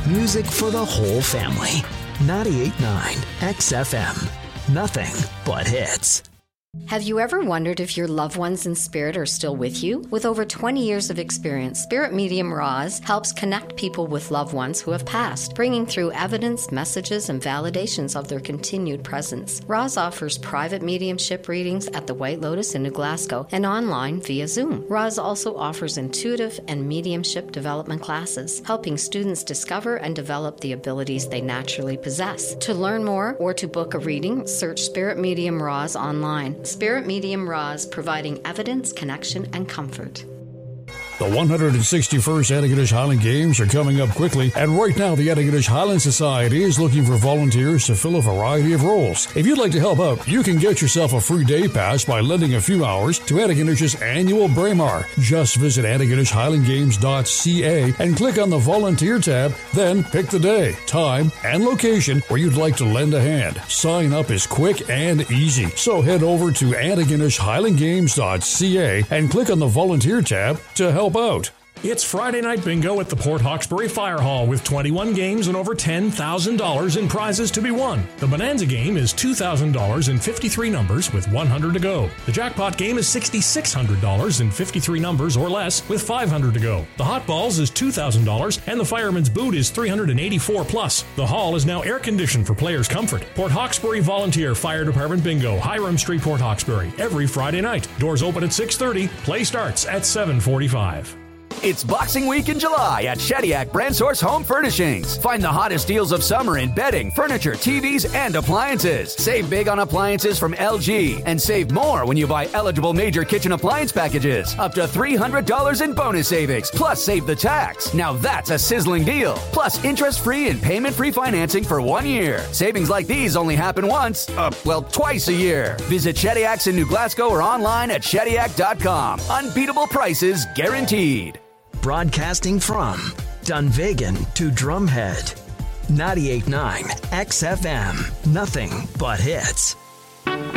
Music for the whole family. 98.9 XFM. Nothing but hits. Have you ever wondered if your loved ones in spirit are still with you? With over 20 years of experience, Spirit Medium Roz helps connect people with loved ones who have passed, bringing through evidence, messages, and validations of their continued presence. Roz offers private mediumship readings at the White Lotus in New Glasgow and online via Zoom. Roz also offers intuitive and mediumship development classes, helping students discover and develop the abilities they naturally possess. To learn more or to book a reading, search Spirit Medium Roz online. Spirit Medium Roz, providing evidence, connection, and comfort. The 161st Antigonish Highland Games are coming up quickly, and right now the Antigonish Highland Society is looking for volunteers to fill a variety of roles. If you'd like to help out, you can get yourself a free day pass by lending a few hours to Antigonish's annual Braemar. Just visit AntigonishHighlandGames.ca and click on the Volunteer tab, then pick the day, time, and location where you'd like to lend a hand. Sign up is quick and easy, so head over to AntigonishHighlandGames.ca and click on the Volunteer tab to help out. It's Friday Night Bingo at the Port Hawkesbury Fire Hall with 21 games and over $10,000 in prizes to be won. The Bonanza game is $2,000 in 53 numbers with 100 to go. The Jackpot game is $6,600 in 53 numbers or less with 500 to go. The Hot Balls is $2,000 and the Fireman's Boot is $384 plus. The hall is now air conditioned for players' comfort. Port Hawkesbury Volunteer Fire Department Bingo, Hiram Street, Port Hawkesbury, every Friday night. Doors open at 6:30. Play starts at 7:45. It's Boxing Week in July at Shediac Brand Source Home Furnishings. Find the hottest deals of summer in bedding, furniture, TVs, and appliances. Save big on appliances from LG and save more when you buy eligible major kitchen appliance packages. Up to $300 in bonus savings, plus save the tax. Now that's a sizzling deal. Plus interest-free and payment-free financing for 1 year. Savings like these only happen once, twice a year. Visit Shediac's in New Glasgow or online at Shediac.com. Unbeatable prices guaranteed. Broadcasting from Dunvegan to Drumhead. 98.9 XFM. Nothing but hits.